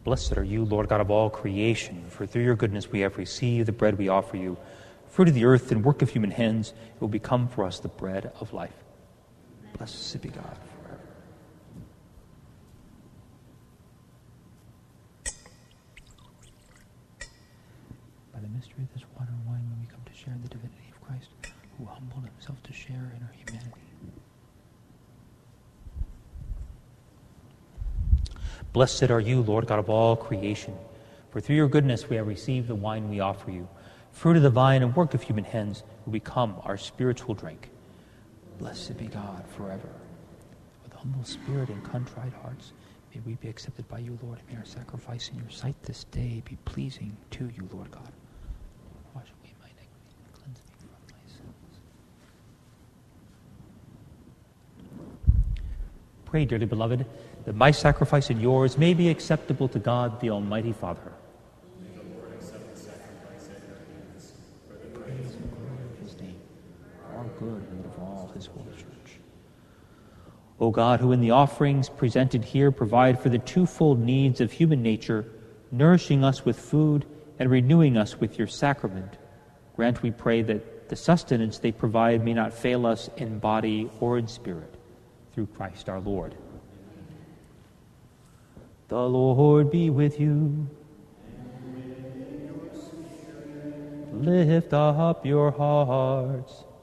Blessed are you, Lord God of all creation, for through your goodness we have received the bread we offer you. Fruit of the earth and work of human hands, it will become for us the bread of life. Blessed be God forever. By the mystery of this water and wine, when we come to share in the divinity of Christ, who humbled himself to share in our humanity. Blessed are you, Lord God of all creation, for through your goodness we have received the wine we offer you. Fruit of the vine and work of human hands will become our spiritual drink. Blessed be God forever. With humble spirit and contrite hearts, may we be accepted by you, Lord, and may our sacrifice in your sight this day be pleasing to you, Lord God. Wash away my iniquity and cleanse me from my sins. Pray, dearly beloved, that my sacrifice and yours may be acceptable to God, the Almighty Father. May the Lord accept the sacrifice at your hands, for the Praise and glory of his name, our good and of all his holy church. O God, who in the offerings presented here provide for the twofold needs of human nature, nourishing us with food and renewing us with your sacrament, grant, we pray, that the sustenance they provide may not fail us in body or in spirit, through Christ our Lord. The Lord be with you. Lift up your hearts.